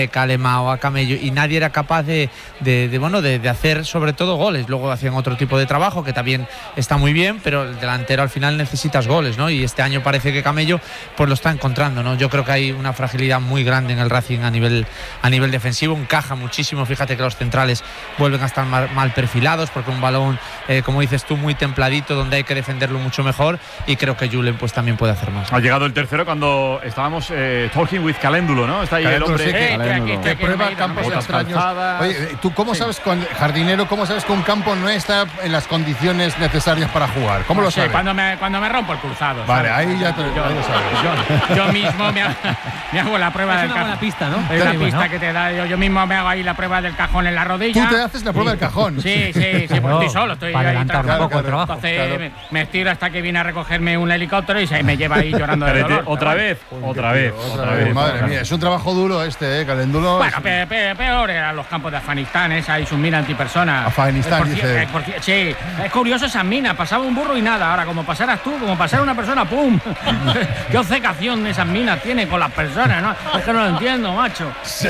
Calema o a Camello, y nadie era capaz de hacer sobre todo goles. Luego hacían otro tipo de trabajo que también está muy bien, pero el delantero al final necesitas goles, ¿no? Y este año parece que Camello pues lo está encontrando, ¿no? Yo creo que hay una fragilidad muy grande en el Racing a nivel defensivo, encaja muchísimo. Fíjate que los centrales vuelven a estar mal perfilados, porque un balón, como dices tú, muy templadito, donde hay que defenderlo mucho mejor, y creo que Julen pues también puede hacer más. Ha llegado el tercero cuando estábamos talking with Caléndulo, ¿no? Está ahí Caléndulo, el hombre que prueba campos extraños. Oye, ¿tú cómo sabes, jardinero, cómo sabes que un campo no está en las condiciones necesarias para jugar? ¿Cómo lo sabes? Cuando me rompo el cruzado. Vale, ahí ya te lo sabes. Yo mismo me hago la prueba del cajón. Es una buena pista, ¿no? Es una pista que te da. Yo mismo me hago ahí la prueba del cajón en la rodilla. ¿Tú te haces la prueba del cajón? Sí, estoy solo. Estoy para ahí adelantar un poco el trabajo. Entonces me estiro hasta que viene a recogerme un helicóptero y se me lleva ahí llorando de dolor. Otra vez. Madre mía, es un trabajo duro Caléndulo. Bueno, peor eran los campos de Afganistán, ahí es un mina antipersona. Afganistán, dice. Sí, es curioso esas minas, pasaba un burro y nada. Ahora, como pasaras tú, como pasara una persona, ¡pum! ¿Qué obcecación esas minas tienen con las personas, no? Es que no lo entiendo, macho. Sí.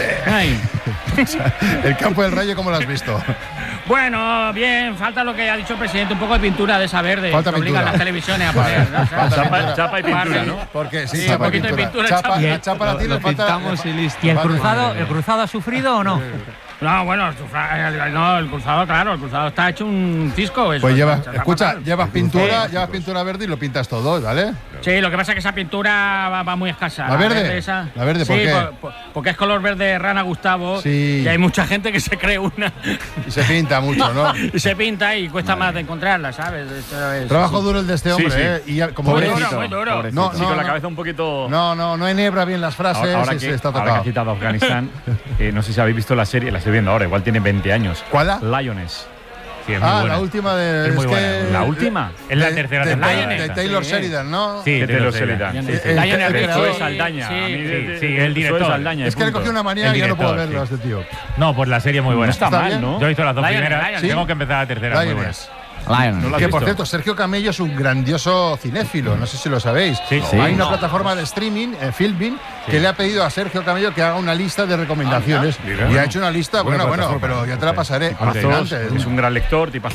El campo del Rayo, ¿cómo lo has visto? Bueno, bien, falta lo que ha dicho el presidente, un poco de pintura de esa verde. Falta que obligan las televisiones a poner. Chapa y pintura, ¿no? Porque sí, un poquito de pintura. Chapa la tiene, pintamos y listo. ¿Y el cruzado ha sufrido o no? No, bueno, el cruzado, claro, el cruzado está hecho un cisco. Pues llevas pintura verde y lo pintas todo, ¿vale? Sí, lo que pasa es que esa pintura va muy escasa. ¿La verde? ¿La verde por qué? Porque es color verde rana, Gustavo, sí. Y hay mucha gente que se cree una. Y se pinta mucho, ¿no? Y se pinta y cuesta más de encontrarla, ¿sabes? Trabajo duro el de este hombre, sí. Y como muy duro. No, con la cabeza un poquito. No enhebra bien las frases. Ahora que ha citado Afganistán, no sé si habéis visto la serie, la estoy viendo ahora, igual tiene 20 años. ¿Cuál? Lioness. Sí, la última de. Es muy buena. ¿La última? Es la tercera temporada. De Taylor Sheridan, ¿no? Sí, de Taylor Sheridan. Lioness es Saldaña. Sí, el director. Saldaña. Es que le cogió una manía y ya no puedo verlo a este tío. No, pues la serie es muy buena. No está mal, ¿no? Yo he visto las dos primeras. Tengo que empezar la tercera. Muy buena. Que por cierto, Sergio Camello es un grandioso cinéfilo, no sé si lo sabéis. Hay una plataforma de streaming, Filmin, que le ha pedido a Sergio Camello que haga una lista de recomendaciones. Y ha hecho una lista, bueno, pero ya te la pasaré. Es un gran lector, tiene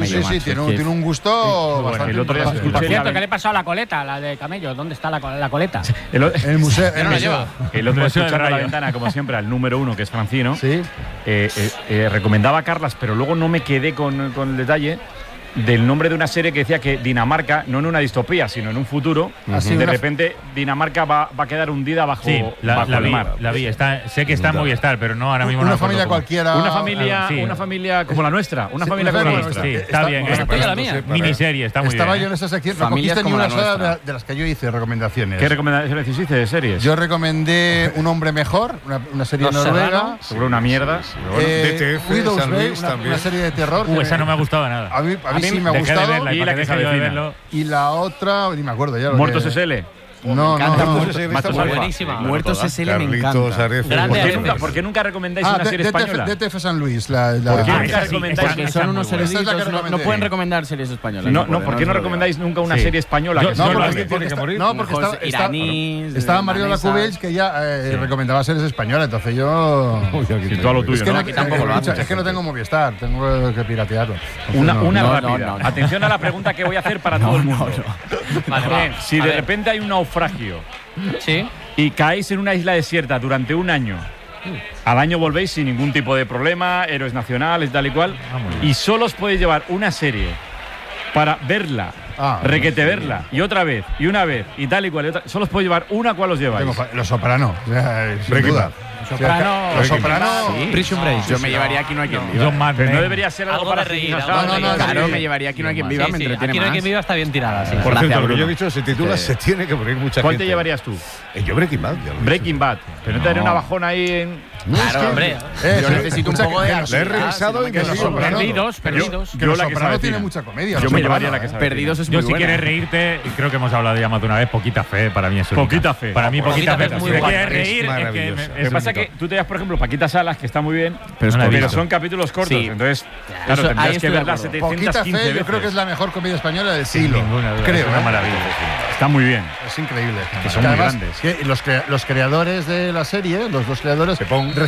un gusto bastante. El otro día por cierto, ¿qué le pasó a la coleta, la de Camello? ¿Dónde está la coleta? En el museo. El otro día, escuchando a la ventana, como siempre, al número 1, que es Francino, recomendaba a Carlas, pero luego no me quedé con el detalle del nombre de una serie que decía que Dinamarca, no en una distopía, sino en un futuro, de repente Dinamarca va a quedar hundida bajo el mar. La vi, sé que está en Movistar, pero no ahora mismo. Una familia cualquiera. Una familia como la nuestra. Una familia como la nuestra. Sí, está bien. Miniserie, está muy bien. Estaba yo en esa sección. No cogiste ni una sola de las que yo hice recomendaciones. ¿Qué recomendaciones hiciste de series? Yo recomendé Un hombre mejor, una serie noruega. Seguro una mierda. DTF, una serie de terror. Esa no me ha gustado nada. A mí sí me ha gustado. Y la que se avecina. Y la otra, ni me acuerdo ya. Muertos SL. No. Buenísima. Muertos SL me encanta. ¿Por qué nunca recomendáis una serie española? DTF San Luis. ¿Por qué nunca recomendáis? Porque son unos eruditos, no pueden recomendar series españolas. ¿Por qué no recomendáis nunca una serie española? No, porque estaba Mario Lacubells, que ya recomendaba series españolas, entonces yo. Todo lo tuyo, ¿no? Es que no tengo Movistar, tengo que piratearlo. Una rápida. Atención a la pregunta que voy a hacer para todo el mundo. Si de repente hay un naufragio y caéis en una isla desierta durante un año, al año volvéis sin ningún tipo de problema, héroes nacionales, tal y cual, y solo os podéis llevar una serie para verla, verla, y otra vez, y una vez, y tal y cual, solo os podéis llevar una. ¿Cuál os lleváis? Los Sopranos, sin duda. Los Sopranos. Prison Break. Yo me llevaría Aquí no hay quien viva. Pero no debería ser algo para reír. Claro, me llevaría Aquí no hay quien viva, me entretiene más. Aquí no hay quien viva está bien tirada. Por cierto, lo que yo he dicho se titula Se tiene que morir mucha gente. ¿Cuál te llevarías tú? Yo Breaking Bad. Breaking Bad. Pero no te daría una bajona ahí en. Claro, hombre. Yo necesito un poco de. La he revisado y Perdidos. Que Los Sopranos tiene mucha comedia. Yo me llevaría la que sabe. Perdidos es muy buena. Yo, si quieres reírte, creo que hemos hablado ya más de una vez, Poquita Fe para mí es Poquita Fe. Para mí, Poquita Fe. Si te quieres reír, lo que pasa es que tú te das, por ejemplo, Paquita Salas, que está muy bien, pero son capítulos cortos. Entonces, claro, tendrías que verla 715 veces. Poquita Fe, yo creo que es la mejor comedia española del siglo. Creo. Una maravilla. Está muy bien. Es increíble. Que son muy grandes. Que los creadores de la serie, los dos creadores,